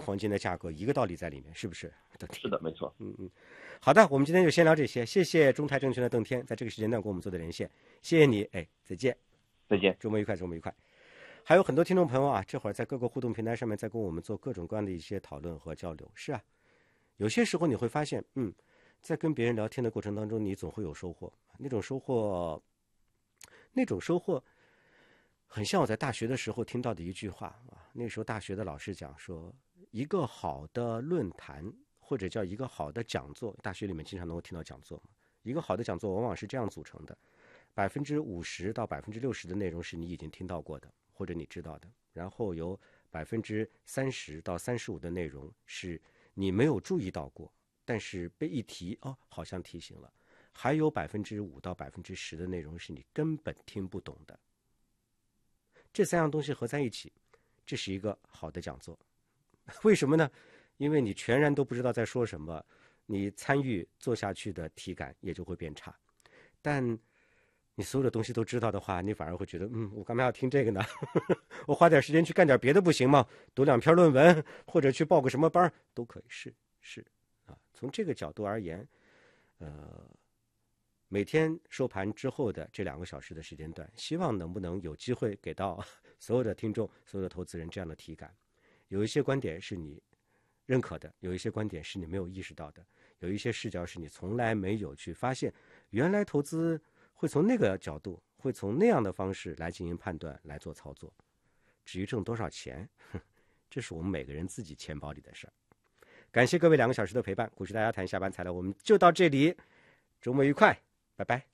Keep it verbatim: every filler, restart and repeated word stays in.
黄金的价格，一个道理在里面，是不是？ 是的，没错。 嗯嗯，好的，我们今天就先聊这些，谢谢中泰证券的邓天在这个时间段跟我们做的连线，谢谢你，哎，再见， 再见， 周末愉快，周末愉快。还有很多听众朋友啊，这会儿在各个互动平台上面在跟我们做各种各样的一些讨论和交流。是啊，有些时候你会发现，嗯，在跟别人聊天的过程当中，你总会有收获，那种收获，那种收获。很像我在大学的时候听到的一句话啊，那时候大学的老师讲说，一个好的论坛或者叫一个好的讲座，大学里面经常能够听到讲座嘛，一个好的讲座往往是这样组成的，百分之五十到百分之六十的内容是你已经听到过的或者你知道的，然后有百分之三十到三十五的内容是你没有注意到过，但是被一提哦，好像提醒了，还有百分之五到百分之十的内容是你根本听不懂的。这三样东西合在一起，这是一个好的讲座。为什么呢？因为你全然都不知道在说什么，你参与做下去的体感也就会变差。但你所有的东西都知道的话，你反而会觉得，嗯，我干嘛要听这个呢？我花点时间去干点别的不行吗？读两篇论文，或者去报个什么班都可以。是是啊，从这个角度而言，呃。每天收盘之后的这两个小时的时间段，希望能不能有机会给到所有的听众、所有的投资人这样的体感。有一些观点是你认可的，有一些观点是你没有意识到的，有一些视角是你从来没有去发现，原来投资会从那个角度，会从那样的方式来进行判断、来做操作。至于挣多少钱，这是我们每个人自己钱包里的事儿。感谢各位两个小时的陪伴，股市大家谈下班才来，我们就到这里，周末愉快。拜拜。